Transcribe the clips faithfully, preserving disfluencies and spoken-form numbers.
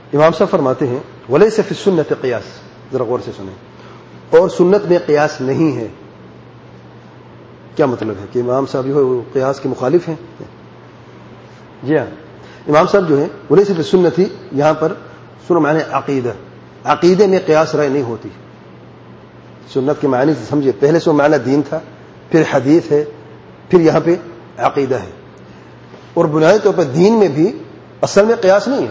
امام صاحب فرماتے ہیں ولیس فی السنت قیاس، ذرا غور سے سنیں، اور سنت میں قیاس نہیں ہے. کیا مطلب ہے کہ امام صاحب جو ہے وہ قیاس کے مخالف ہیں؟ جی ہاں، امام صاحب جو ہے ولیس فی السنت ہی یہاں پر سن معنی عقیدہ، عقیدے میں قیاس رائے نہیں ہوتی. سنت کے معنی سمجھے، پہلے سے معنی دین تھا، پھر حدیث ہے، پھر یہاں پہ عقیدہ ہے. اور بنیادی طور پر دین میں بھی اصل میں قیاس نہیں ہے.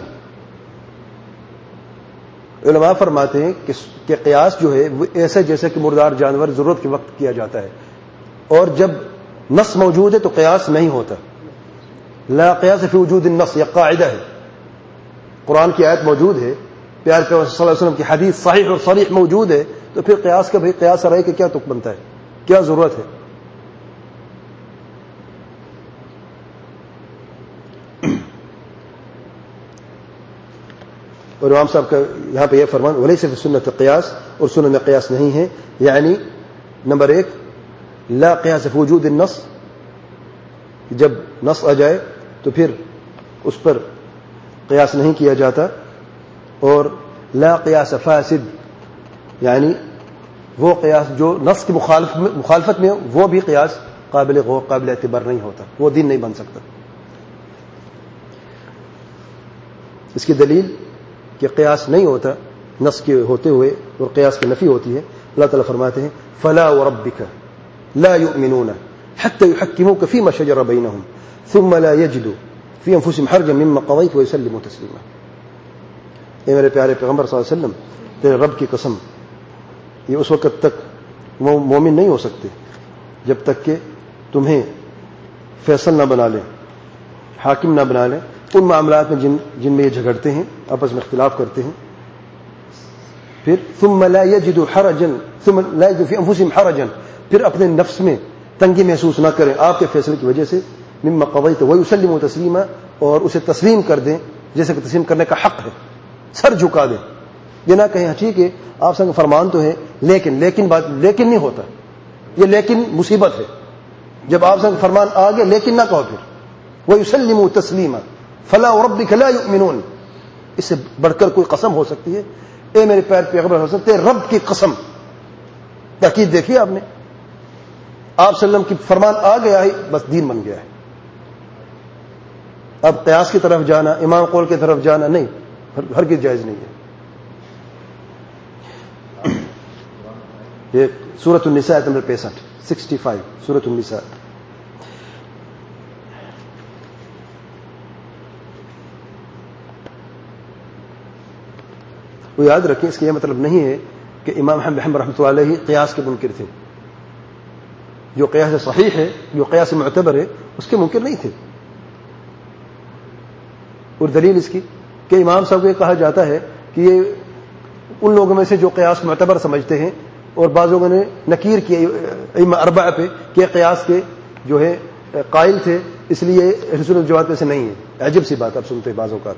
علماء فرماتے ہیں کہ قیاس جو ہے وہ ایسا جیسے کہ مردار جانور ضرورت کے وقت کیا جاتا ہے، اور جب نص موجود ہے تو قیاس نہیں ہوتا. لا قیاس فی وجود النص، یہ قاعدہ ہے. قرآن کی آیت موجود ہے، پیار کے صلی اللہ علیہ وسلم کی حدیث صحیح اور صریح موجود ہے، تو پھر قیاس کا بھائی قیاس رائے کہ کیا تک بنتا ہے، کیا ضرورت ہے؟ اور امام صاحب کا یہاں پہ یہ فرمان ولیس فی سنت قیاس، اور سنت میں قیاس نہیں ہے. یعنی نمبر ایک لا قیاس فی وجود النص، جب نص آ جائے تو پھر اس پر قیاس نہیں کیا جاتا. اور لا قیاس فاسد، یعنی وہ قیاس جو نص کی مخالفت میں وہ بھی قیاس قابل غور قابل اعتبار نہیں ہوتا، وہ دین نہیں بن سکتا. اس کی دلیل کہ قیاس نہیں ہوتا نص کے ہوتے ہوئے اور قیاس کی نفی ہوتی ہے. اللہ تعالیٰ فرماتے ہیں فلا وربک لا یؤمنون حتى يحكموك فيما شجر بينهم ثم لا يجدوا في انفسهم حرجا مما قضيت ويسلموا تسليما. اے میرے پیارے پیغمبر صلی اللہ علیہ وسلم، تیرے رب کی قسم، یہ اس وقت تک وہ مومن نہیں ہو سکتے جب تک کہ تمہیں فیصل نہ بنا لیں، حاکم نہ بنا لیں ان معاملات میں جن جن میں یہ جھگڑتے ہیں، آپس میں اختلاف کرتے ہیں. پھر ثم لا يجدوا حرجا ثم لا يجدوا في انفسهم حرجا، پھر اپنے نفس میں تنگی محسوس نہ کریں آپ کے فیصلے کی وجہ سے، مما قضیت ویسلموا تسلیما، اور اسے تسلیم کر دیں جیسے کہ تسلیم کرنے کا حق ہے، سر جھکا دیں. یہ نہ کہیں ٹھیک ہے آپ سنگ فرمان تو ہے لیکن لیکن بات لیکن نہیں ہوتا، یہ لیکن مصیبت ہے. جب آپ سنگ فرمان آ گیا لیکن نہ کہو، پھر ویسلموا تسلیما فلا وربک لا یؤمنون. اس سے بڑھ کر کوئی قسم ہو سکتی ہے؟ اے میرے پیارے پیغمبر ہو سکتے رب کی قسم. تاکید دیکھیے آپ نے، آپ صلی اللہ علیہ وسلم کی فرمان آ گیا ہے، بس دین بن گیا ہے. اب قیاس کی طرف جانا، امام قول کی طرف جانا نہیں، ہرگز جائز نہیں ہے. یہ سورۃ النساء نمبر پینسٹھ سکسٹی فائیو سورۃ النساء. وہ یاد رکھیں، اس کا یہ مطلب نہیں ہے کہ امام احمد بن حنبل رحمۃ اللہ علیہ قیاس کے منکر تھے. جو قیاس صحیح ہے، جو قیاس معتبر ہے، اس کے منکر نہیں تھے. اور دلیل اس کی کہ امام صاحب کو یہ کہا جاتا ہے کہ یہ ان لوگوں میں سے جو قیاس معتبر سمجھتے ہیں، اور بعض لوگوں نے نکیر کی ائمہ اربعہ پہ کہ قیاس کے جو ہے قائل تھے، اس لیے اہل سنت والجماعت میں سے نہیں ہے. عجب سی بات آپ سنتے ہیں بعض اوقات.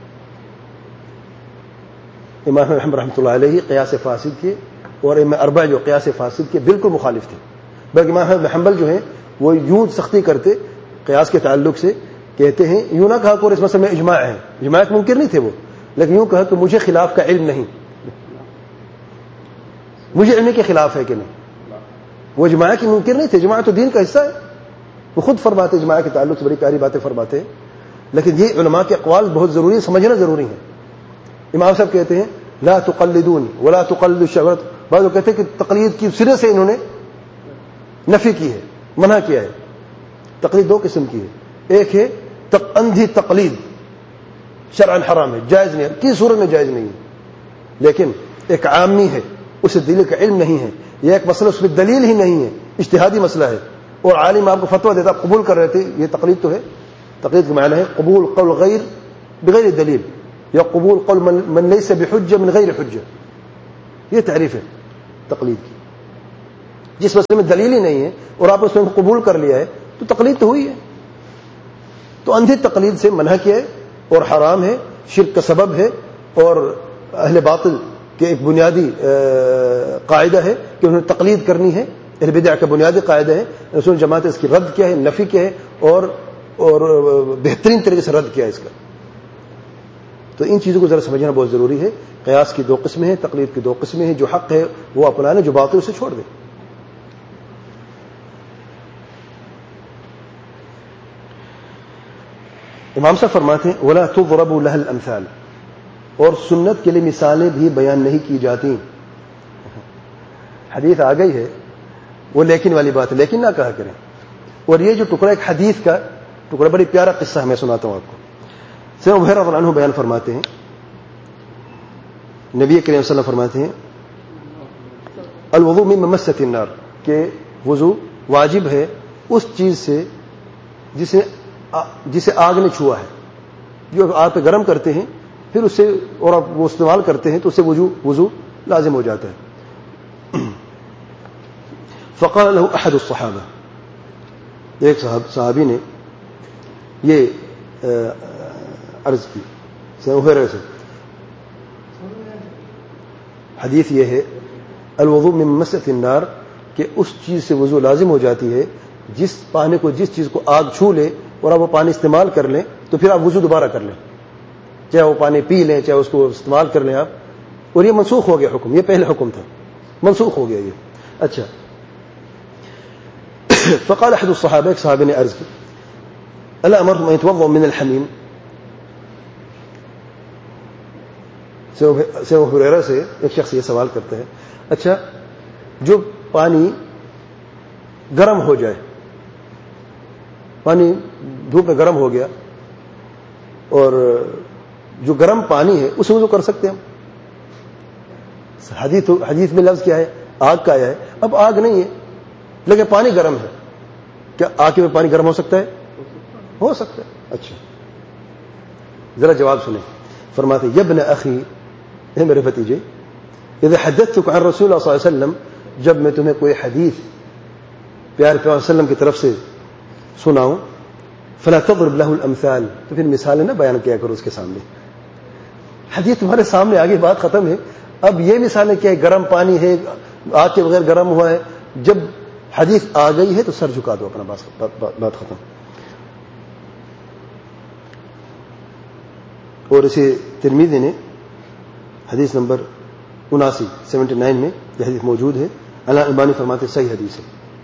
امام احمد رحمۃ اللہ علیہ قیاس فاسد کے، اور ائمہ اربعہ جو قیاس فاسد کے بالکل مخالف تھے. بلکہ امام احمد بن حنبل جو ہیں وہ یوں سختی کرتے قیاس کے تعلق سے، کہتے ہیں یوں نہ کہا کہ اس مسئلے میں اجماع ہے، اجماع کے منکر نہیں تھے وہ، لیکن یوں کہا کہ مجھے خلاف کا علم نہیں، مجھے علم کے خلاف ہے کہ نہیں. وہ اجماع کے منکر نہیں تھے، اجماع تو دین کا حصہ ہے. وہ خود فرماتے اجماع کے تعلق سے بڑی پیاری باتیں فرماتے ہیں. لیکن یہ علماء کے اقوال بہت ضروری، سمجھنا ضروری ہے. امام صاحب کہتے ہیں لا تقلدون ولا تقلدوا الشهوات. بعض لوگ کہتے ہیں کہ تقلید کی سرے سے انہوں نے نفی کی ہے، منع کیا ہے. تقلید دو قسم کی ہے، ایک ہے اندھی تقلید، شرعاً حرام ہے، جائز نہیں ہے، کسی صورت میں جائز نہیں ہے. لیکن ایک عامی ہے، اسے دلیل کا علم نہیں ہے، یہ ایک مسئلہ اس میں دلیل ہی نہیں ہے، اجتہادی مسئلہ ہے، اور عالم آپ کو فتویٰ دیتا، آپ قبول کر رہے تھے، یہ تقلید تو ہے. تقلید کا معنی ہے قبول قول غیر بغیر دلیل، یا قبول قول من, من لیس بحجہ من غیر حجہ. یہ تعریف ہے تقلید کی. جس مسئلے میں دلیل ہی نہیں ہے اور آپ اس میں قبول کر لیا ہے تو تقلید تو ہوئی ہے. تو اندھی تقلید سے منع کیا ہے اور حرام ہے، شرک کا سبب ہے، اور اہل باطل کے ایک بنیادی قاعدہ ہے کہ انہوں نے تقلید کرنی ہے. اہل بدع کا بنیادی قاعدہ ہے. رسول جماعت اس کی رد کیا ہے، نفی کیا ہے، اور اور بہترین طریقے سے رد کیا ہے اس کا. تو ان چیزوں کو ذرا سمجھنا بہت ضروری ہے. قیاس کی دو قسمیں ہیں, تقلید کی دو قسمیں ہیں. جو حق ہے وہ اپنا لیں, جو باطل اسے چھوڑ دیں. امام صاحب فرماتے ہیں وَلَا تُضْرَبُ لَهَا الْأَمْثَالِ, اور سنت کے لیے مثالیں بھی بیان نہیں کی جاتی. حدیث آ گئی ہے, وہ لیکن والی بات ہے, لیکن نہ کہا کریں. اور یہ جو ٹکڑا ایک حدیث کا ٹکڑا, بڑی پیارا قصہ میں سناتا ہوں آپ کو. سیدنا ابو ہریرہ رضی اللہ عنہ بیان فرماتے ہیں, نبی کریم صلی اللہ علیہ وسلم فرماتے ہیں الوضوء من ممسۃ النار, کہ وضو واجب ہے اس چیز سے جسے جسے آگ نے چھوا ہے. جو آگ پہ گرم کرتے ہیں پھر اس سے اور آپ وہ استعمال کرتے ہیں تو اس سے وضو وضو لازم ہو جاتا ہے. فقال له احد الصحابہ, ایک صحابی نے یہ عرض کی سیدنا ابو ہریرہ سے, حدیث یہ ہے الوضوء من ممسۃ النار, کہ اس چیز سے وضو لازم ہو جاتی ہے جس پانی کو جس چیز کو آگ چھو لے اور آپ وہ پانی استعمال کر لیں تو پھر آپ وضو دوبارہ کر لیں, چاہے وہ پانی پی لیں چاہے اس کو استعمال کر لیں آپ. اور یہ منسوخ ہو گیا حکم, یہ پہلے حکم تھا, منسوخ ہو گیا یہ. اچھا, فقال احد الصحابہ, ایک صحابی نے عرض کی الا امرتم ان يتوضؤوا من الحمیم, سے ابو ہریرہ سے ایک شخص یہ سوال کرتا ہے, اچھا جو پانی گرم ہو جائے, پانی دھوپ میں گرم ہو گیا اور جو گرم پانی ہے اس میں وضو کر سکتے ہیں ہم؟ حدیث حدیث میں لفظ کیا ہے, آگ کا آیا ہے. اب آگ نہیں ہے لیکن پانی گرم ہے, کیا آگ میں پانی گرم ہو سکتا ہے؟ ہو سکتا ہے. اچھا ذرا جواب سنیں. فرماتے یا ابن اخی, اے میرے بھتیجے, اذا حدثتك عن رسول اللہ صلی اللہ علیہ وسلم, جب میں تمہیں کوئی حدیث پیارے پیغمبر صلی اللہ علیہ وسلم کی طرف سے سناؤں, فلا تضرب له الامثال, تو پھر مثالیں نہ بیان کیا کرو اس کے سامنے. حدیث تمہارے سامنے آگے, بات ختم ہے. اب یہ مثالیں کیا ہے, گرم پانی ہے, آگ کے بغیر گرم ہوا ہے. جب حدیث آ گئی ہے تو سر جھکا دو, اپنا بات, بات ختم. اور اسے ترمذی نے حدیث نمبر اناسی سیونٹی نائن میں یہ حدیث موجود ہے. علامہ البانی فرماتے صحیح حدیث ہے.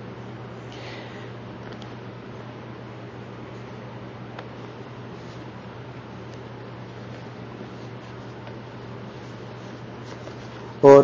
اور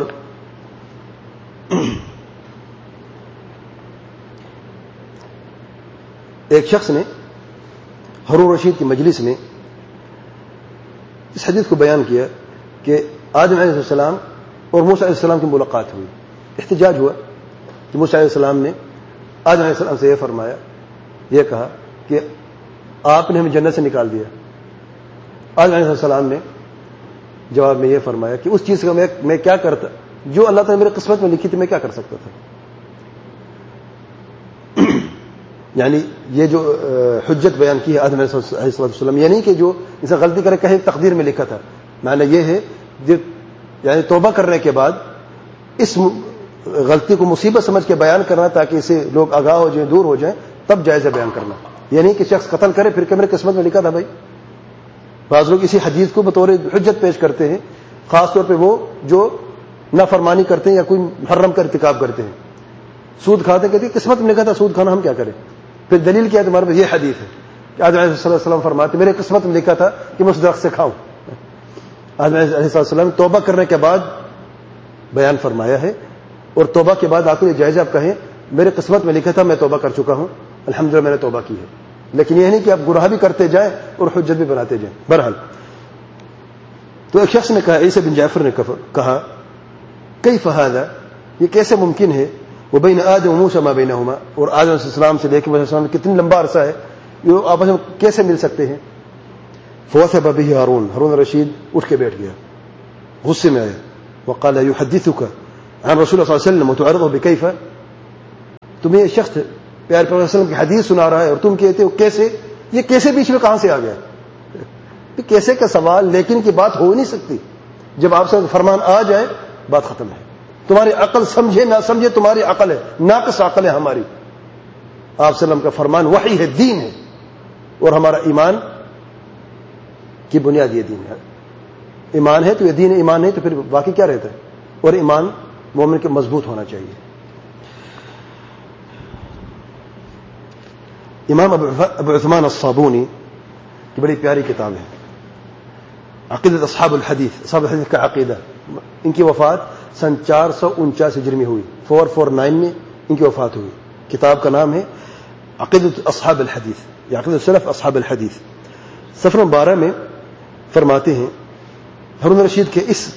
ایک شخص نے ہارون رشید کی مجلس میں اس حدیث کو بیان کیا کہ آدم علیہ السلام اور موسیٰ علیہ السلام کی ملاقات ہوئی. احتجاج ہوا کہ موسیٰ علیہ السلام نے آدم علیہ السلام سے یہ فرمایا, یہ کہا کہ آپ نے ہمیں جنت سے نکال دیا. آدم علیہ السلام نے جواب میں یہ فرمایا کہ اس چیز کا میں, میں کیا کرتا, جو اللہ تعالیٰ نے میرے قسمت میں لکھی تھی میں کیا کر سکتا تھا. یعنی یہ جو حجت بیان کی ہے آدم علیہ السلام, یہ نہیں کہ جو اسے غلطی کرے کہیں تقدیر میں لکھا تھا. معنی یہ ہے یعنی توبہ کرنے کے بعد اس غلطی کو مصیبت سمجھ کے بیان کرنا تاکہ اسے لوگ آگاہ ہو جائیں, دور ہو جائیں, تب جائز ہے بیان کرنا. یہ نہیں کہ شخص قتل کرے پھر کہ میرے قسمت میں لکھا تھا. بھائی بعض لوگ اسی حدیث کو بطور حجت پیش کرتے ہیں, خاص طور پہ وہ جو نافرمانی کرتے ہیں یا کوئی محرم کا ارتکاب کرتے ہیں. سود کھاتے ہیں, کہتے ہیں قسمت میں لکھا تھا سود کھانا, ہم کیا کریں. پھر دلیل کیا ہے تمہارے پاس؟ یہ حدیث ہے کہ آدم علیہ السلام فرماتے میرے قسمت میں لکھا تھا کہ میں اس درخت سے کھاؤں. آدم علیہ السلام توبہ کرنے کے بعد بیان فرمایا ہے, اور توبہ کے بعد آپ کو یہ جائز آپ کہیں میرے قسمت میں لکھا تھا میں توبہ کر چکا ہوں, الحمدللہ میں نے توبہ کی ہے. لیکن یہ نہیں کہ آپ گناہ بھی کرتے جائیں اور حجت بھی بناتے جائیں. بہرحال تو ایک شخص نے کہا, عیسی بن جعفر نے کہا کیف ھذا, یہ کیسے ممکن ہے, وبین آدم و موسیٰ ما بینہما, اور آدم علیہ السلام سے لے کے موسیٰ علیہ السلام کتنی لمبا عرصہ ہے, یہ آپس میں کیسے مل سکتے ہیں. فوثب به ہارون, ہارون رشید اٹھ کے بیٹھ گیا, غصے میں آیا. وقال يحدثك عن رسول اللہ صلی اللہ علیہ وسلم وتعرضه بكيف, تمہیں یہ شخص پیارے پیغمبر صلی اللہ علیہ وسلم کی حدیث سنا رہا ہے اور تم کہتے ہو کیسے, یہ کیسے بیچ میں کہاں سے آ گیا. کیسے کا سوال, لیکن کی بات ہو نہیں سکتی. جب آپ سے فرمان آ جائے بات ختم ہے. تمہاری عقل سمجھے نہ سمجھے تمہاری عقل ہے, ناقص عقل ہے ہماری. آپ صلی اللہ علیہ وسلم کا فرمان وحی ہے, دین ہے, اور ہمارا ایمان کی بنیاد یہ دین ہے. ایمان ہے تو یہ دین ایمان نہیں تو پھر باقی کیا رہتا ہے. اور ایمان مومن کے مضبوط ہونا چاہیے. امام ابو عثمان الصابونی کی بڑی پیاری کتاب ہے عقیدت اصحاب الحدیث. اصحاب الحدیث کا عقیدہ. ان کی وفات سن چار سو انچاس ہجری میں ہوئی. فور فور نائن میں ان کی وفات ہوئی. کتاب کا نام ہے عقیدت اصحاب الحدیث یا عقیدت سلف اصحاب الحدیث. صفحہ بارہ میں فرماتے ہیں ہارون رشید کے اس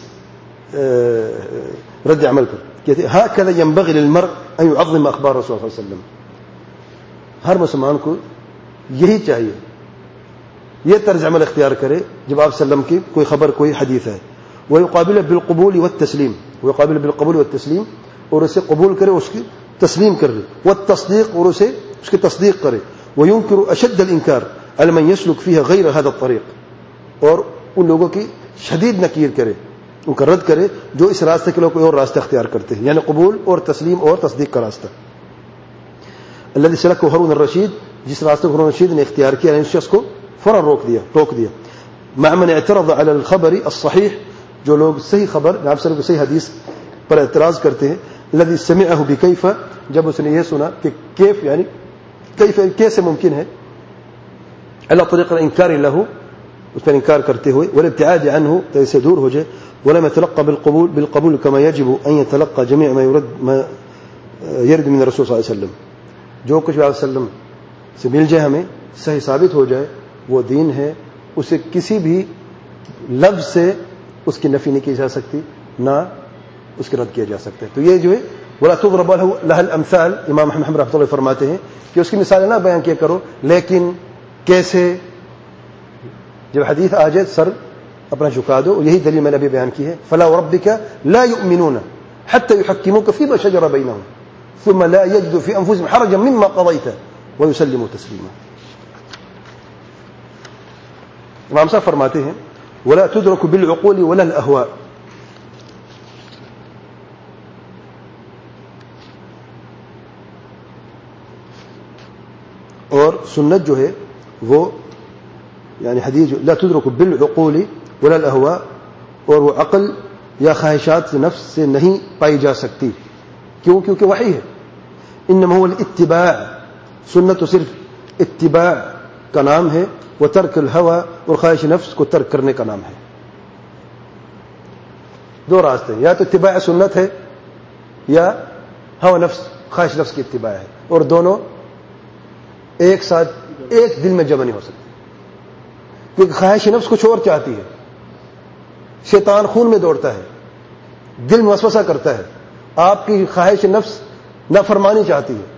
رد عمل پر کہتے ہیں هكذا ينبغي للمرء ان يعظم اخبار رسول اللہ صلی اللہ علیہ وسلم. ہر مسلمان کو یہی چاہیے, یہ طرز عمل اختیار کرے جب آپ وسلم کی کوئی خبر کوئی حدیث ہے. ويقابل بالقبول والتسلیم ويقابل بالقبول والتسلیم اور اسے قبول کرے, اس کی تسلیم کرے. والتصدیق اور اسے اس کی تصدیق کرے. وينكر اشد الانکار على من يسلك فيها غير هذا الطريق اور ان لوگوں کی شدید نکیر کرے, ان کا رد کرے جو اس راستے کے لوگ کوئی اور راستہ اختیار کرتے ہیں. یعنی قبول اور تسلیم اور تصدیق کا راستہ. الذي سلكه هارون الرشید, جس راستے کو ہارون رشید نے اختیار کیا اس شخص کو فوراً روک دیا ٹوک دیا. مع من اعترض على الخبر الصحيح, جو لوگ صحیح خبر نبی صلی اللہ علیہ وسلم کی صحیح حدیث پر اعتراض کرتے ہیں. الذي سمعه بكيف, جب اس نے یہ سنا کہ کیف یعنی کیف کیسے ممکن ہے على طريق الانكار له, اس پر انکار کرتے ہوئے. والابتعاد عنه, تو اسے دور ہو جائے. ولم يتلقى بالقبول بالقبول كما يجب ان يتلقى جميع ما يرد ما يرد من الرسول صلی اللہ علیہ وسلم. جو کچھ بھی آپ وسلم سے مل جائے ہمیں صحیح ثابت ہو جائے وہ دین ہے, اسے کسی بھی لفظ سے اس کی نفی نہیں کی جا سکتی نہ اس کے رد کیا جا سکتا ہے. تو یہ جو ہے ولا تضرب لها الامثال, امام احمد رحمۃ اللہ فرماتے ہیں کہ اس کی مثالیں نہ بیان کیا کرو, لیکن کیسے جب حدیث آ جائے سر اپنا جھکا دو. یہی دلیل میں نے ابھی بیان کی ہے. فلا وربك لا يؤمنون حتى يحكموك فيما شجر بينهم ثم لا يجدوا في انفسهم حرجا مما قضيت ويسلموا تسليما. امام صاحب فرماتے ہیں ولا تدرك بالعقول ولا الاهواء, اور سنت جو ہے وہ یعنی حدیث لا تدرك بالعقول ولا الاهواء, اور وہ عقل یا خواہشات نفس سے نہیں پائی جا سکتی. کیوں؟ کیونکہ وحی ہے. انما هو الاتباع, سنت صرف اتباع کا نام ہے. وترک الهوى, اور خواہش نفس کو ترک کرنے کا نام ہے. دو راستے ہیں, یا تو اتباع سنت ہے یا ہوا نفس خواہش نفس کی اتباع ہے, اور دونوں ایک ساتھ ایک دل میں جمع نہیں ہو سکتے. کیونکہ خواہش نفس کچھ اور چاہتی ہے, شیطان خون میں دوڑتا ہے, دل میں وسوسہ کرتا ہے. آپ کی خواہش نفس نافرمانی چاہتی ہے,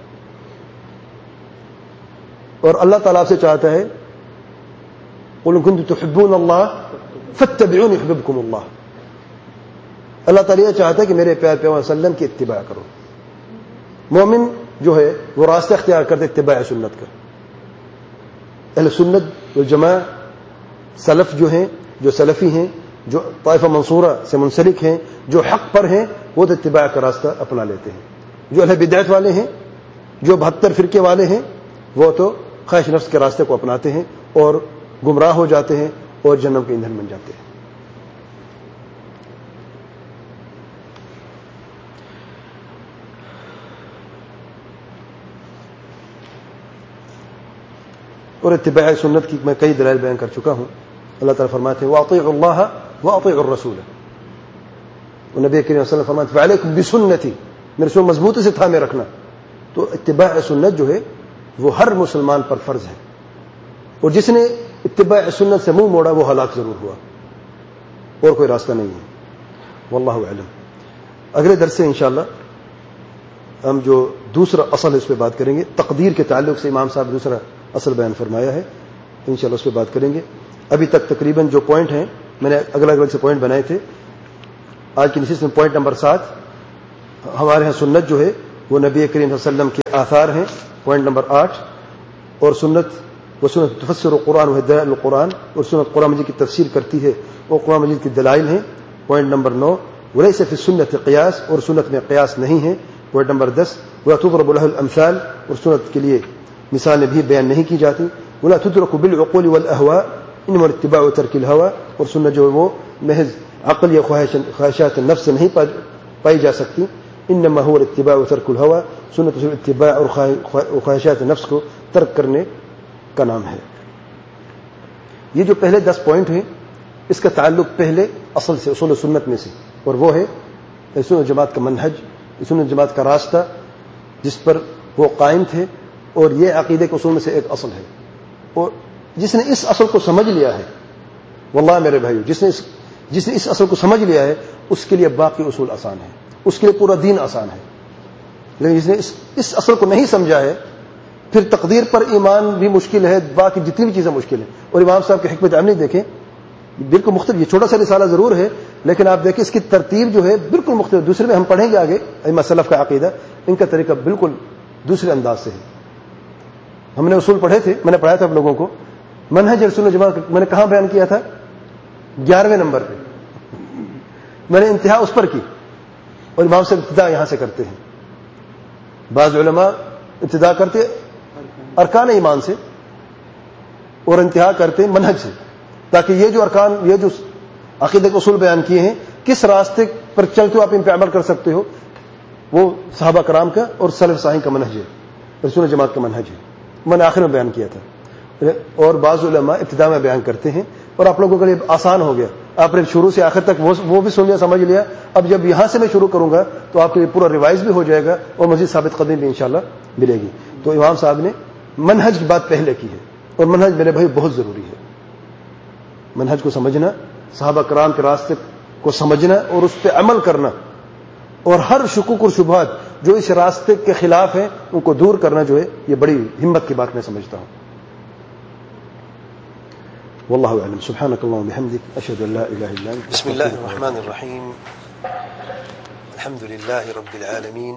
اور اللہ تعالیٰ آپ سے چاہتا ہے قُلْ إِن كُنتُمْ تُحِبُّونَ اللَّهَ فَاتَّبِعُونِي يُحْبِبْكُمُ اللَّهُ. اللہ تعالیٰ یہ چاہتا ہے کہ میرے پیارے پیغمبر صلی اللہ علیہ وسلم کی اتباع کرو. مومن جو ہے وہ راستہ اختیار کرتے اتباع سنت کا. اہل سنت والجماع سلف جو ہیں, جو سلفی ہیں, جو طائفہ منصورہ سے منسلک ہیں, جو حق پر ہیں, وہ تو اتباع کا راستہ اپنا لیتے ہیں. جو اہل بدعت والے ہیں, جو بہتر فرقے والے ہیں, وہ تو خواہش نفس کے راستے کو اپناتے ہیں اور گمراہ ہو جاتے ہیں اور جہنم کے ایندھن بن جاتے ہیں. اور اتباع سنت کی میں کئی دلائل بیان کر چکا ہوں. اللہ تعالیٰ فرماتے ہیں وَأَطِيعُوا اللَّهَ وَأَطِيعُوا الرَّسُولَ, اور نبی کریم صلی اللہ علیہ وسلم فرماتے ہیں فَعَلَيْكُمْ بِسُنَّتِي, میرے سو مضبوطی سے تھامے رکھنا. تو اتباع سنت جو ہے وہ ہر مسلمان پر فرض ہے, اور جس نے اتباع سنت سے منہ موڑا وہ ہلاک ضرور ہوا, اور کوئی راستہ نہیں ہے. واللہ اعلم. اگلے درس سے انشاءاللہ ہم جو دوسرا اصل اس پہ بات کریں گے, تقدیر کے تعلق سے امام صاحب دوسرا اصل بیان فرمایا ہے, انشاءاللہ اس پہ بات کریں گے. ابھی تک تقریباً جو پوائنٹ ہیں میں نے الگ الگ سے پوائنٹ بنائے تھے. آج کی نشست میں پوائنٹ نمبر سات, ہمارے ہاں سنت جو ہے وہ نبی کریم صلی اللہ علیہ وسلم کے آثار ہیں. پوائنٹ نمبر آٹھ, اور سنت وہ سنت تفسر القرآن و دلائل القرآن, اور سنت قرآن مجید کی تفسیر کرتی ہے وہ قرآن مجید کی دلائل ہیں. پوائنٹ نمبر نو, ولیس فی السنت قیاس, اور سنت میں قیاس نہیں ہے. پوائنٹ نمبر دس, ولا تضرب له الامثال, اور سنت کے لیے مثالیں بھی بیان نہیں کی جاتی. ولا تدرک بالعقول والاهواء, انما الاتباع و ترک الہوا، اور سنت جو ہے وہ محض عقل یا خواہشات نفس سے نہیں پائی جا سکتی. انما هو الاتباع و ترک الہوا، سنت صرف اتباع اور خواہشات نفس کو ترک کرنے کا نام ہے. یہ جو پہلے دس پوائنٹ ہیں اس کا تعلق پہلے اصل سے، اصول سنت میں سے، اور وہ ہے سنت جماعت کا منہج، سنت جماعت کا راستہ جس پر وہ قائم تھے. اور یہ عقیدے کے اصول میں سے ایک اصل ہے، اور جس نے اس اصل کو سمجھ لیا ہے، واللہ میرے بھائیو، جس نے اس جس نے اس اصل کو سمجھ لیا ہے اس کے لیے باقی اصول آسان ہے، اس کے لیے پورا دین آسان ہے. لیکن جس نے اس, اس اصل کو نہیں سمجھا ہے پھر تقدیر پر ایمان بھی مشکل ہے، باقی جتنی بھی چیزیں مشکل ہیں. اور امام صاحب کی حکمت عملی دیکھیں، بالکل مختلف. یہ چھوٹا سا رسالہ ضرور ہے لیکن آپ دیکھیں اس کی ترتیب جو ہے بالکل مختلف. دوسرے میں ہم پڑھیں گے آگے ائمہ سلف کا عقیدہ، ان کا طریقہ بالکل دوسرے انداز سے ہے. ہم نے اصول پڑھے تھے، میں نے پڑھایا تھا آپ لوگوں کو. منہج رسول جماعت میں نے کہاں بیان کیا تھا؟ گیارہویں نمبر پہ میں نے انتہا اس پر کی، اور امام سے ابتدا یہاں سے کرتے ہیں. بعض علماء ابتدا کرتے ارکان ایمان سے اور انتہا کرتے منہج سے، تاکہ یہ جو ارکان، یہ جو عقیدے کے اصول بیان کیے ہیں، کس راستے پر چلتے ہو آپ ان پہ عمل کر سکتے ہو، وہ صحابہ کرام کا اور سلف صالحین کا منہج ہے، رسول جماعت کا منہج ہے. میں نے آخر میں بیان کیا تھا. اور بعض علماء ابتدا میں بیان کرتے ہیں، اور آپ لوگوں کے لیے آسان ہو گیا. آپ نے شروع سے آخر تک وہ وہ بھی سن لیا، سمجھ لیا. اب جب یہاں سے میں شروع کروں گا تو آپ کے لیے پورا ریوائز بھی ہو جائے گا اور مزید ثابت قدمی بھی انشاءاللہ ملے گی. تو امام صاحب نے منہج کی بات پہلے کی ہے، اور منہج میرے بھائی بہت ضروری ہے. منہج کو سمجھنا، صحابہ کرام کے راستے کو سمجھنا اور اس پہ عمل کرنا، اور ہر شکوک اور شبہات جو اس راستے کے خلاف ہیں ان کو دور کرنا جو ہے یہ بڑی ہمت کی بات میں سمجھتا ہوں. واللہ اعلم. سبحانك اللهم وبحمدك اشهد ان لا اله الا انت. بسم الله الرحمن الرحيم. الحمد لله رب العالمين،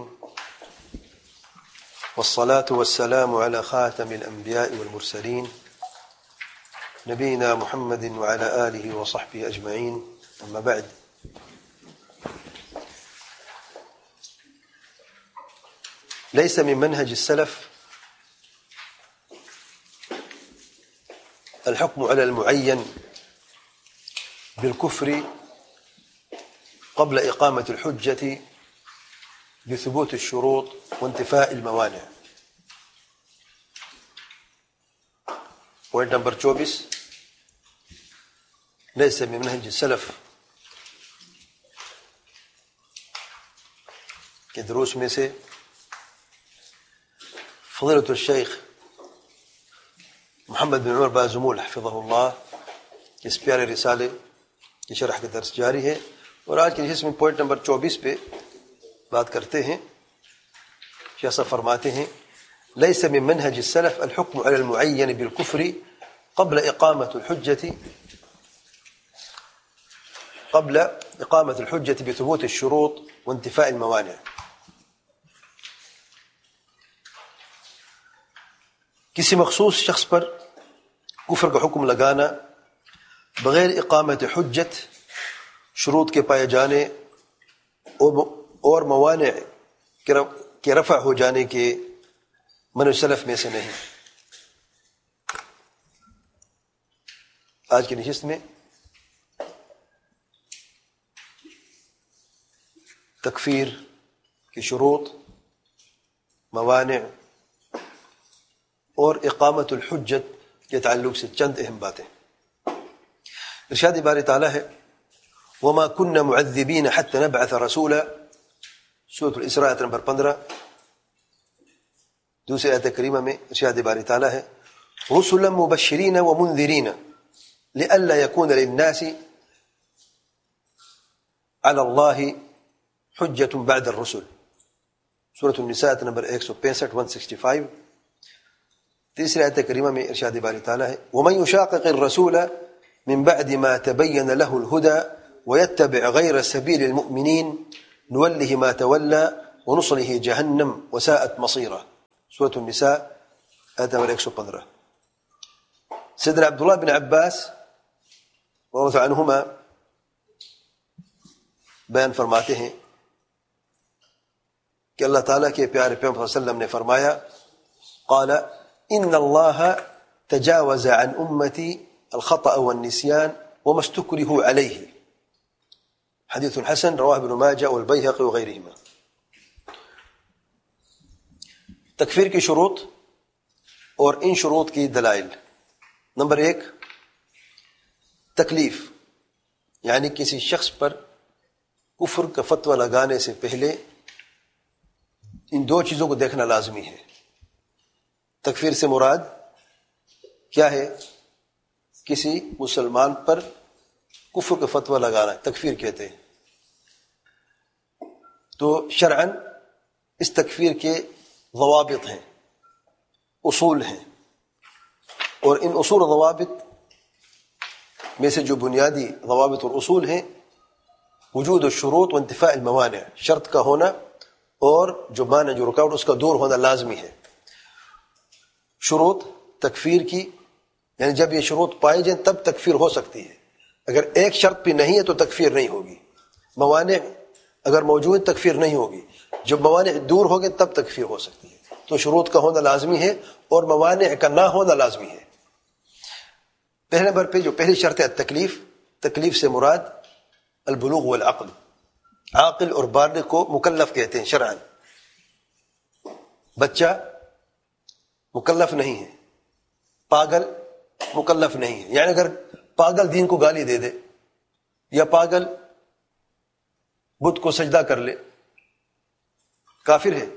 والصلاة والسلام على خاتم الأنبياء والمرسلين نبينا محمد وعلى آله وصحبه أجمعين. أما بعد، ليس من منهج السلف الحكم على المعين بالكفر قبل إقامة الحجة بثبوت الشروط وانتفاء الموانع. پوائنٹ نمبر چوبیس، ليس من منهج السلف کے دروس میں سے فضیلۃ الشیخ محمد بن عمر بازمول حفظہ اللہ کے اس پیارے رسالے کی شرح کا درس جاری ہے، اور آج کے نشست میں پوائنٹ نمبر چوبیس پہ بات کرتے ہیں. شیخ صاحب فرماتے ہیں ليس من منهج السلف الحكم على المعين بالكفر قبل إقامة الحجة قبل إقامة الحجة بثبوت الشروط وانتفاء الموانع. کسی مخصوص شخص پر کفر کا حکم لگانا بغیر اقامت حجت، شروط کے پائے جانے اور موانع کے رفع ہو جانے کے منہج سلف میں سے نہیں. آج کی نشست میں تکفیر کی شروط، موانع اور اقامت الحجت کے تعلق سے چند اہم باتیں. ارشاد باری تعالیٰ ہے وما كنا معذبين حتى نبعث رسولا، سورۃ الاسراء آیت نمبر پندرہ. دوسری آیت کریمہ میں ارشاد باری تعالیٰ ہے رسلا مبشرین ومنذرین لئلا يكون للناس على الله حجة بعد الرسل، سورۃ النساء آیت نمبر ایک سو پینسٹھ ایک سو پچاس. تیسری آیت کریمہ میں ارشاد باری تعالیٰ ہے ومن يشاقق الرسول من بعد ما تبين له الهدى ويتبع غير سبيل المؤمنين نوله ما تولى ونصله جهنم وساءت مصيرا، سورة النساء آیت نمبر ایک سو پندرہ. سیدنا عبداللہ بن عباس رضی اللہ عنہما بیان فرماتے ہیں کہ اللہ تعالیٰ کے پیارے پیغمبر صلی اللہ علیہ وسلم نے فرمایا قال ان اللہ تجاوز عن امتی الخطأ والنسيان وما استكرهوا عليه حديث حسن رواه ابن ماجه والبيهقي وغيرهما. تکفیر کی شروط اور ان شروط کی دلائل. نمبر ایک، تکلیف، یعنی کسی شخص پر کفر کا فتویٰ لگانے سے پہلے ان دو چیزوں کو دیکھنا لازمی ہے. تکفیر سے مراد کیا ہے؟ کسی مسلمان پر کفر کا فتویٰ لگانا تکفیر کہتے ہیں. تو شرعاً اس تکفیر کے ضوابط ہیں، اصول ہیں، اور ان اصول و ضوابط میں سے جو بنیادی ضوابط اور اصول ہیں، وجود الشروط و انتفاء الموانع، شرط کا ہونا اور جو مانع جو رکاوٹ اس کا دور ہونا لازمی ہے. شروط تکفیر کی، یعنی جب یہ شروط پائے جائیں تب تکفیر ہو سکتی ہے. اگر ایک شرط بھی نہیں ہے تو تکفیر نہیں ہوگی. موانع اگر موجود تکفیر نہیں ہوگی. جب موانع دور ہو گئے تب تکفیر ہو سکتی ہے. تو شروط کا ہونا لازمی ہے اور موانع کا نہ ہونا لازمی ہے. پہلے نمبر پہ جو پہلی شرط ہے تکلیف. تکلیف سے مراد البلوغ والعقل، عاقل اور بالغ کو مکلف کہتے ہیں شرعاً. بچہ مکلف نہیں ہے، پاگل مکلف نہیں ہے. یعنی اگر پاگل دین کو گالی دے دے یا پاگل بت کو سجدہ کر لے، کافر ہے.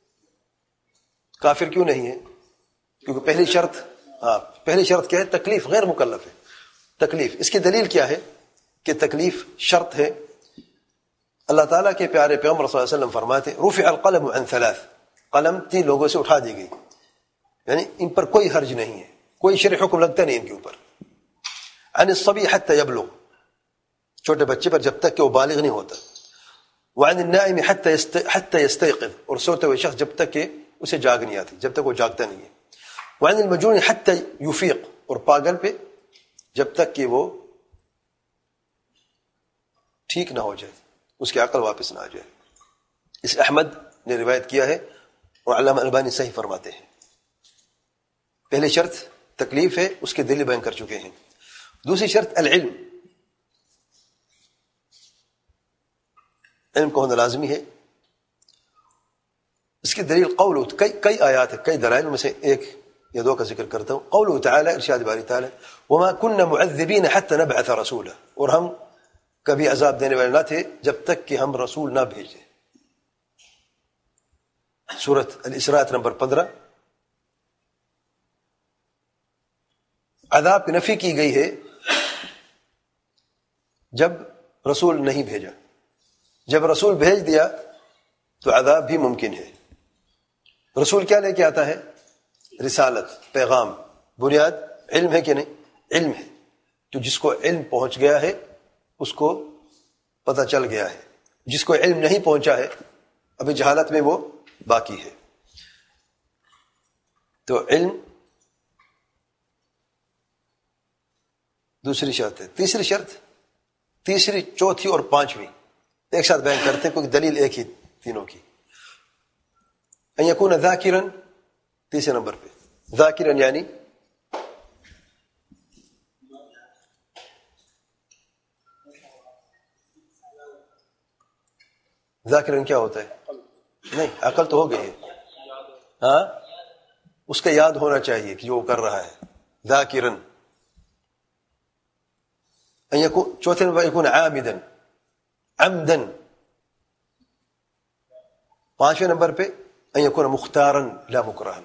کافر کیوں نہیں ہے؟ کیونکہ پہلی شرط ہاں پہلی شرط کیا ہے؟ تکلیف، غیر مکلف ہے. تکلیف، اس کی دلیل کیا ہے کہ تکلیف شرط ہے؟ اللہ تعالیٰ کے پیارے پیغمبر صلی اللہ علیہ وسلم فرماتے ہیں رفع القلم عن ثلاث، قلم تین لوگوں سے اٹھا دی گئی، یعنی ان پر کوئی حرج نہیں ہے، کوئی شرعی حکم لگتا نہیں ان کے اوپر. عن الصبی حتی یبلغ، چھوٹے بچے پر جب تک کہ وہ بالغ نہیں ہوتا. وعن النائم حتی یستیقظ، اور سوتے ہوئے شخص جب تک کہ اسے جاگ نہیں آتی، جب تک وہ جاگتا نہیں ہے. وعن المجنون حتی یفیق، اور پاگل پہ جب تک کہ وہ ٹھیک نہ ہو جائے، اس کی عقل واپس نہ آ جائے. اس احمد نے روایت کیا ہے اور علامہ البانی صحیح فرماتے ہیں. پہلی شرط تکلیف ہے، اس کے دلیل بیان کر چکے ہیں. دوسری شرط العلم، علم کو ہونا لازمی ہے. اس کی دلیل قول، کئی کئی آیات ہے، کئی دلائل میں سے ایک یا دو کا ذکر کرتا ہوں. قوله تعالی، ارشاد باری تعالی، وما كنا معذبين حتى نبعث رسولا، اور ہم کبھی عذاب دینے والے نہ تھے جب تک کہ ہم رسول نہ بھیجے. سورۃ الاسراء نمبر پندرہ. عذاب کی نفی کی گئی ہے جب رسول نہیں بھیجا. جب رسول بھیج دیا تو عذاب بھی ممکن ہے. رسول کیا لے کے آتا ہے؟ رسالت، پیغام. بنیاد علم ہے کہ نہیں؟ علم ہے. تو جس کو علم پہنچ گیا ہے اس کو پتہ چل گیا ہے. جس کو علم نہیں پہنچا ہے ابھی جہالت میں وہ باقی ہے. تو علم دوسری شرط ہے. تیسری شرط، تیسری، چوتھی اور پانچویں ایک ساتھ بیان کرتے ہیں کیونکہ دلیل ایک ہی تینوں کی. ان یکون ذاکرا، تیسرے نمبر پہ ذاکرا یعنی ذاکرا کیا ہوتا ہے؟ نہیں، عقل تو ہو گئی ہے، ہاں اس کا یاد ہونا چاہیے کہ جو وہ کر رہا ہے. ذاکرا. ان یکون، چوتھے نمبر یکون عامدا، عمدا. پانچویں نمبر پہ ان یکون مختارا لا مکرہا،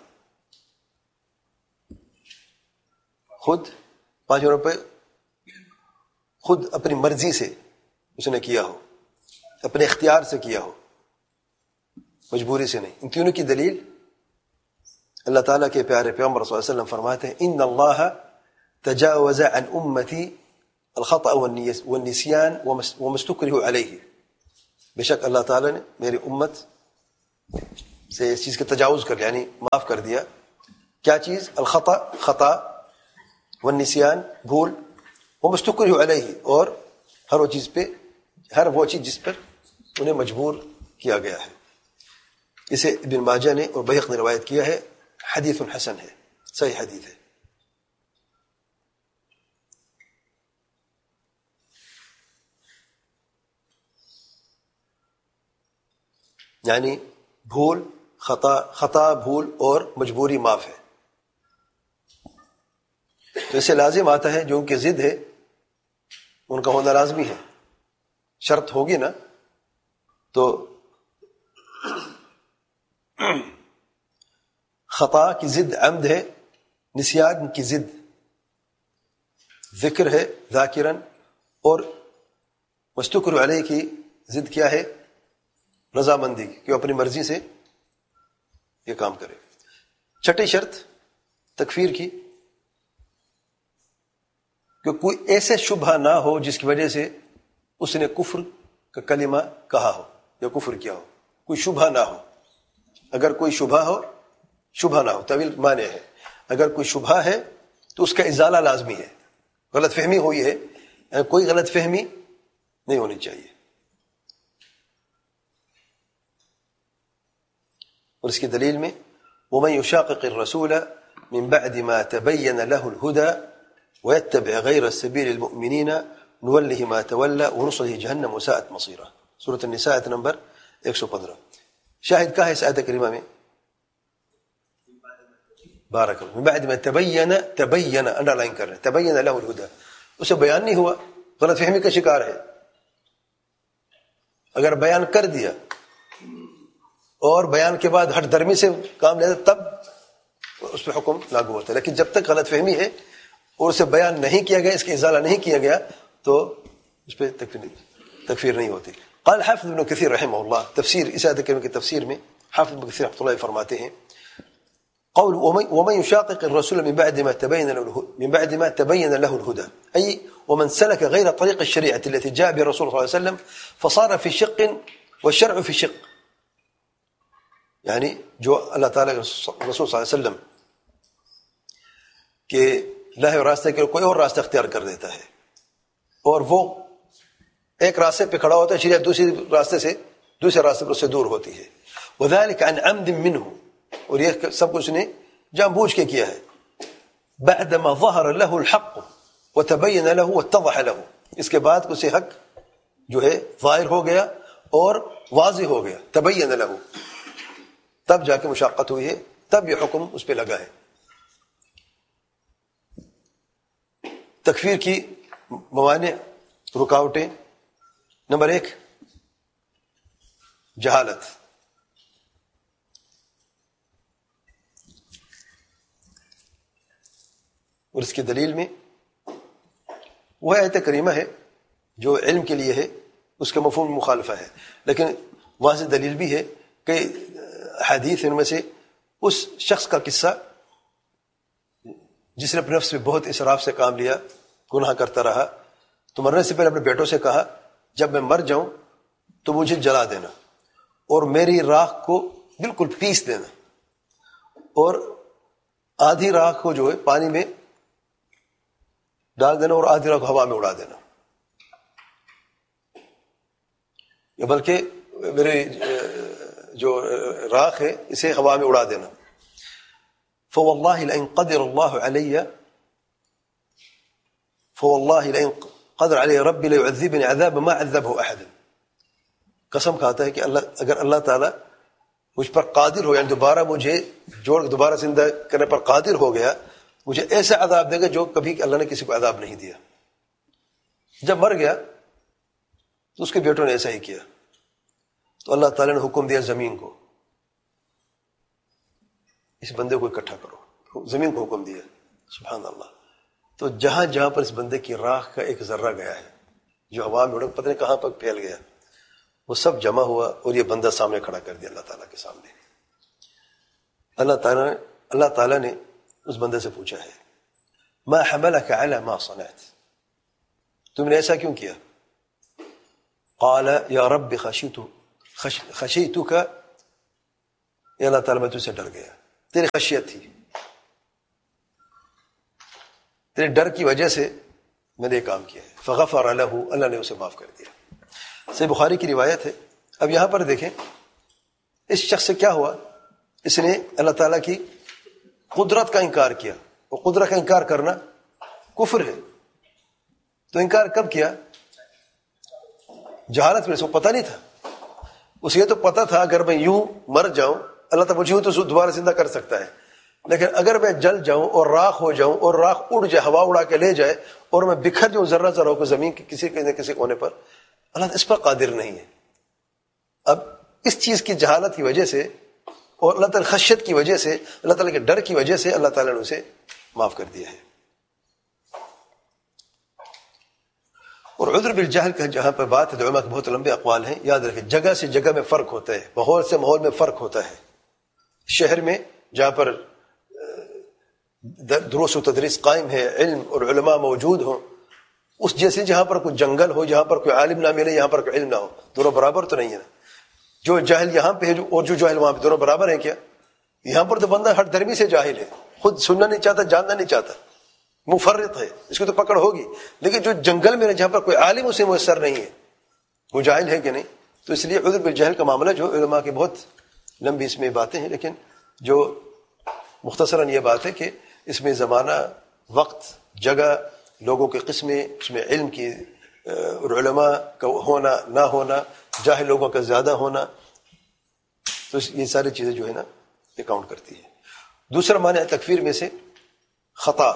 خود پانچویں نمبر پہ خود اپنی مرضی سے اس نے کیا ہو، اپنے اختیار سے کیا ہو، مجبوری سے نہیں. ان تینوں کی دلیل اللہ تعالیٰ کے پیارے پیغمبر صلی اللہ علیہ وسلم فرماتے ہیں ان اللہ تجاوز عن امتی الخطأ والنسیان وما استکرہوا علیہ، بے شک اللہ تعالیٰ نے میری امت سے اس چیز کا تجاوز کر، یعنی معاف کر دیا. کیا چیز؟ الخطأ، خطا، والنسیان، بھول، وما استکرہوا علیہ، اور ہر وہ چیز پہ، ہر وہ چیز جس پر انہیں مجبور کیا گیا ہے. اسے ابن ماجہ نے اور بیہقی نے روایت کیا ہے. حدیث حسن ہے، صحیح حدیث ہے. یعنی بھول خطا خطا بھول اور مجبوری معاف ہے. تو اس سے لازم آتا ہے جو ان کی ضد ہے ان کا ہونا لازمی ہے. شرط ہوگی نا تو خطا کی ضد عمد ہے, نسیان کی ضد ذکر ہے ذاکرن, اور مستقر علیہ کی ضد کیا ہے؟ رضامندی کی, کہ وہ اپنی مرضی سے یہ کام کرے. چھٹی شرط تکفیر کی, کہ کوئی ایسے شبہ نہ ہو جس کی وجہ سے اس نے کفر کا کلمہ کہا ہو یا کفر کیا ہو. کوئی شبہ نہ ہو. اگر کوئی شبہ ہو, شبہ نہ ہو طویل معنی ہے, اگر کوئی شبہ ہے تو اس کا ازالہ لازمی ہے. غلط فہمی ہوئی ہے, کوئی غلط فہمی نہیں ہونی چاہیے. اور اس کی دلیل میں وَمَن يُشَاقِقِ الرَّسُولَ مِن بَعْدِ مَا تَبَيَّنَ لَهُ الْهُدَى وَيَتَّبِعْ غَيْرَ السَّبِيلِ الْمُؤْمِنِينَ نُوَلِّهِ مَا تَوَلَّى وَنُصْلِهِ جَهَنَّمَ وَسَاءَتْ مَصِيرًا. سورۃ النساء آیت نمبر ایک سو پندرہ. شاہد کا ہے اس آیت کریمہ میں؟ بارک اللہ. من بعد ما تبین تبین انڈر لائن کر رہے ہیں, تبین له الهدى, اسے بیان نہیں ہوا, غلط فہمی کا شکار ہے. اگر بیان کر دیا اور بیان کے بعد ہٹ درمی سے کام لیتا تب اس پہ حکم لاگو ہوتا ہے. لیکن جب تک غلط فہمی ہے اور اسے بیان نہیں کیا گیا, اس کی ازالہ نہیں کیا گیا, تو اس پہ تکفیر نہیں ہوتی. قال حافظ ابن کثیر رحمہ اللہ, تفسیر اس آیت کریمہ کی تفسیر میں حافظ ابن کثیر رحمۃ اللہ فرماتے ہیں قول ومن يشاقق الرسول من بعد ما تبين له من بعد ما تبين له الهدى, أي ومن سلك غير طريق الشريعة التي جاء بها الرسول صلى الله عليه وسلم فصار في شق والشرع في شق. یعنی جو اللہ تعالیٰ کے رسول صلی اللہ علیہ وسلم کے لائے ہوئے راستے کے کوئی اور راستہ اختیار کر دیتا ہے, اور وہ ایک راستے پہ کھڑا ہوتا ہے, شریعت دوسری راستے سے دوسرے راستے پر اس سے دور ہوتی ہے. وذلك عن عمد منه, اور یہ سب کچھ نے جان بوجھ کے کیا ہے. بعدما ظهر له الحق وتبين له واتضح له, اس کے بعد اسے حق جو ہے ظاہر ہو گیا اور واضح ہو گیا. تبین له, تب جا کے مشاقت ہوئی ہے, تب یہ حکم اس پہ لگا ہے. تکفیر کی موانع رکاوٹیں, نمبر ایک جہالت. اور اس کی دلیل میں وہ آیت کریمہ ہے جو علم کے لیے ہے, اس کا مفہوم مخالفہ ہے, لیکن وہاں سے دلیل بھی ہے کہ حدیث ان میں سے اس شخص کا قصہ جس نے اپنے نفس میں بہت اسراف سے کام لیا, گناہ کرتا رہا, تو مرنے سے پہلے اپنے بیٹوں سے کہا جب میں مر جاؤں تو مجھے جلا دینا اور میری راکھ کو بالکل پیس دینا, اور آدھی راکھ کو جو ہے پانی میں ڈال دینا اور آدھی راکھ ہوا میں اڑا دینا, یا بلکہ میرے جو راکھ ہے اسے ہوا میں اڑا دینا. فواللہ لئن قدر اللہ علی فواللہ لئن قدر علی ربی لیعذبنی عذاب ما عذبه احد. قسم کھاتا ہے کہ اللہ اگر اللہ تعالیٰ مجھ پر قادر ہو, یعنی دوبارہ مجھے جوڑ دوبارہ زندہ کرنے پر قادر ہو گیا, مجھے ایسا عذاب دے گا جو کبھی اللہ نے کسی کو عذاب نہیں دیا. جب مر گیا تو اس کے بیٹوں نے ایسا ہی کیا, تو اللہ تعالیٰ نے حکم دیا زمین کو, اس بندے کو اکٹھا کرو, زمین کو حکم دیا. سبحان اللہ. تو جہاں جہاں پر اس بندے کی راکھ کا ایک ذرہ گیا ہے جو ہوا میں اڑ پتہ نہیں کہاں پر پھیل گیا, وہ سب جمع ہوا اور یہ بندہ سامنے کھڑا کر دیا اللہ تعالیٰ کے سامنے. اللہ تعالیٰ نے اللہ تعالیٰ نے اس بندے سے پوچھا ہے ما حملك على ما صنعت, تم نے ایسا کیوں کیا؟ قال یا رب خشیت خشیتک, یا اللہ تعالیٰ میں تجھ سے ڈر گیا, تیری خشیت تھی, تیرے ڈر کی وجہ سے میں نے یہ کام کیا ہے. فغفر له, اللہ نے اسے معاف کر دیا. صحیح بخاری کی روایت ہے. اب یہاں پر دیکھیں اس شخص سے کیا ہوا, اس نے اللہ تعالیٰ کی قدرت کا انکار کیا, اور قدرت کا انکار کرنا کفر ہے. تو انکار کب کیا؟ جہالت میں, اس کو پتہ نہیں تھا. اسے تو پتا تھا اگر میں یوں مر جاؤں اللہ تعالیٰ مجھے یوں تو دوبارہ زندہ کر سکتا ہے، لیکن اگر میں جل جاؤں اور راکھ ہو جاؤں اور راکھ اڑ جائے، ہوا اڑا کے لے جائے اور میں بکھر جاؤں ذرہ ذرہ ہو کے زمین کے کسی نہ کسی کونے پر، اللہ اس پر قادر نہیں ہے۔ اب اس چیز کی جہالت کی وجہ سے اور اللہ تعالیٰ خشیت کی وجہ سے، اللہ تعالیٰ کے ڈر کی وجہ سے اللہ تعالیٰ نے اسے معاف کر دیا ہے۔ اور عذر بالجہل کا جہاں پر بات ہے، علماء کے بہت لمبے اقوال ہیں، یاد رکھیں جگہ سے جگہ میں فرق ہوتا ہے، ماحول سے ماحول میں فرق ہوتا ہے۔ شہر میں جہاں پر دروس و تدریس قائم ہے، علم اور علماء موجود ہوں، اس جیسے جہاں پر کوئی جنگل ہو، جہاں پر کوئی عالم نہ ملے، یہاں پر کوئی علم نہ ہو، دونوں برابر تو نہیں ہے نا۔ جو جاہل یہاں پہ ہے اور جو جاہل وہاں پہ، دونوں برابر ہیں کیا؟ یہاں پر تو بندہ ہر درمی سے جاہل ہے، خود سننا نہیں چاہتا، جاننا نہیں چاہتا، مفرط ہے، اس کو تو پکڑ ہوگی۔ لیکن جو جنگل میں جہاں پر کوئی عالم اسے میسر نہیں ہے، وہ جاہل ہے کہ نہیں؟ تو اس لیے عذر بالجہل کا معاملہ جو علماء کی بہت لمبی اس میں باتیں ہیں، لیکن جو مختصراً یہ بات ہے کہ اس میں زمانہ، وقت، جگہ، لوگوں کے قسمیں، اس میں علم کی اور علماء کا ہونا نہ ہونا، جاہل لوگوں کا زیادہ ہونا، تو یہ ساری چیزیں جو ہے نا یہ کاؤنٹ کرتی ہے۔ دوسرا معنی ہے تکفیر میں سے خطا،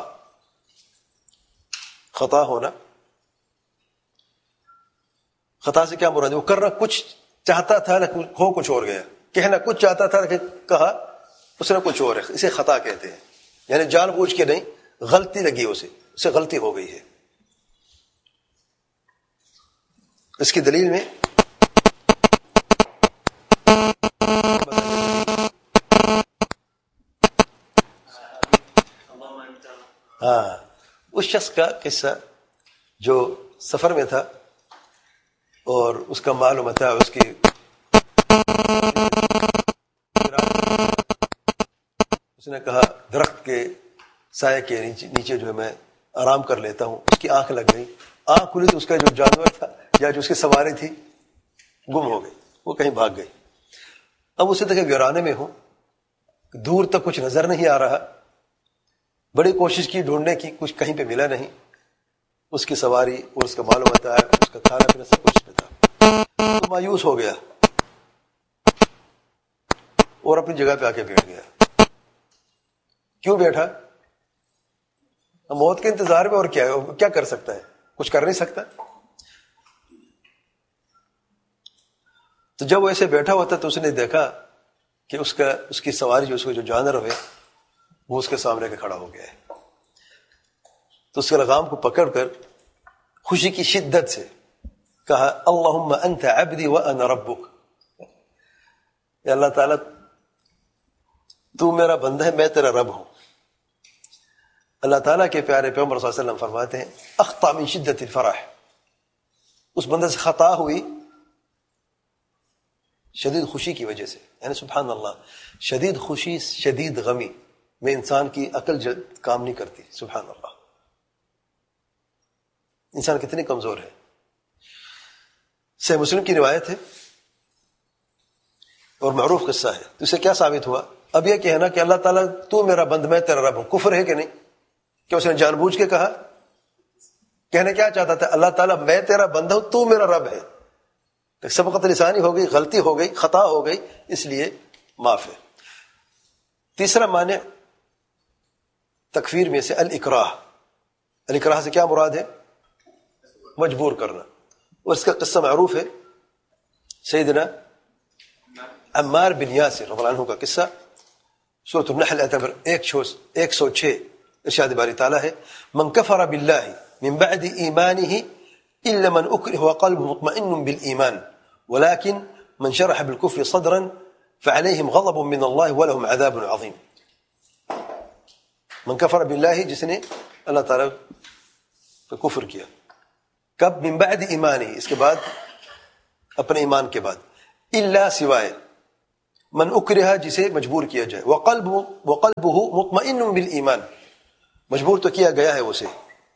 خطا ہونا۔ خطا سے کیا مراد ہے؟ وہ کرنا کچھ چاہتا تھا لیکن ہو کچھ اور گیا، کہنا کچھ چاہتا تھا لیکن کہا اس نے کچھ اور ہے، اسے خطا کہتے ہیں۔ یعنی جان بوجھ کے نہیں، غلطی لگی اسے، اسے غلطی ہو گئی ہے۔ اس کی دلیل میں ہاں اس شخص کا قصہ جو سفر میں تھا اور اس کا مال و متاع اس کی اس نے کہا درخت کے سائے کے نیچے جو ہے میں آرام کر لیتا ہوں، اس کی آنکھ لگ گئی، آنکھ کھلی تو اس کا جو جانور تھا یا جو اس کی سواری تھی گم ہو گئی، وہ کہیں بھاگ گئی۔ اب اسے دیکھے ویرانے میں ہوں، دور تک کچھ نظر نہیں آ رہا، بڑی کوشش کی ڈھونڈنے کی، کچھ کہیں پہ ملا نہیں، اس کی سواری اور اس کا مال و متاع، اس کا کھانا پینا سب کچھ میں تھا۔ تو مایوس ہو گیا اور اپنی جگہ پہ آ کے بیٹھ گیا۔ کیوں بیٹھا؟ موت کے انتظار میں، اور کیا کیا کر سکتا ہے؟ کچھ کر نہیں سکتا۔ تو جب وہ ایسے بیٹھا ہوتا تو اس نے دیکھا کہ اس کا اس کی سواری جو اس کو جو جانور ہوئے وہ اس کے سامنے کے کھڑا ہو گیا ہے۔ تو اس کے لگام کو پکڑ کر خوشی کی شدت سے کہا اللہم انت عبدی وانا ربک، یا اللہ تعالیٰ تو میرا بندہ ہے، میں تیرا رب ہوں۔ اللہ تعالیٰ کے پیارے پیغمبر صلی اللہ علیہ وسلم فرماتے ہیں اخطا من شدت الفرح، اس بندے سے خطا ہوئی شدید خوشی کی وجہ سے، یعنی سبحان اللہ، شدید خوشی شدید غمی میں انسان کی عقل جلد کام نہیں کرتی۔ سبحان اللہ، انسان کتنی کمزور ہے۔ صحیح مسلم کی روایت ہے اور معروف قصہ ہے۔ تو اسے کیا ثابت ہوا؟ اب یہ کہنا کہ اللہ تعالیٰ تو میرا بند میں تیرا رب ہوں، کفر ہے کہ نہیں؟ کیا اس نے جان بوجھ کے کہا؟ کہنے کیا چاہتا تھا؟ اللہ تعالیٰ میں تیرا بندہ ہوں، تو میرا رب ہے۔ سبقت لسانی ہو گئی، غلطی ہو گئی، خطا ہو گئی، اس لیے معاف ہے۔ تیسرا معنی تکفیر میں سے الاکراہ، الاکراہ سے کیا مراد ہے؟ مجبور کرنا، اور اس کا قصہ معروف ہے، سیدنا عمار بن یاسر رضی اللہ عنہ کا قصہ، سورۃ النحل آیت نمبر ایک سو چھ، ارشاد باری تعالیٰ ہے من کفر باللہ من بعد ایمانہ الا من اکرہ وقلبہ مطمئن بالایمان ولكن من شرح بالكفر صدرا فعليهم غضب من الله ولهم عذاب عظیم۔ من کفر باللہ، جس نے اللہ تعالیٰ پہ کفر کیا، کب؟ من بعد ایمانہ، اس کے بعد، اپنے ایمان کے بعد، الا سوائے، من اکرہ، جسے مجبور کیا جائے، وقلبہ وقلبہ مطمئن بالایمان، مجبور تو کیا گیا ہے اسے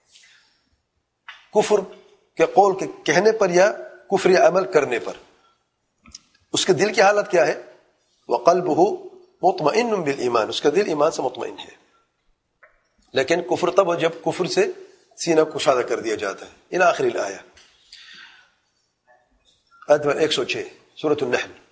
کفر کے قول کے کہنے پر یا کفر عمل کرنے پر، اس کے دل کی حالت کیا ہے؟ وقلبہ مطمئن بالایمان، اس کا دل ایمان سے مطمئن ہے، لیکن کفر تب جب کفر سے سینہ کشادہ کر دیا جاتا ہے۔ ان آخری الآیہ، آیت نمبر ایک سو چھ، سورۃ النحل۔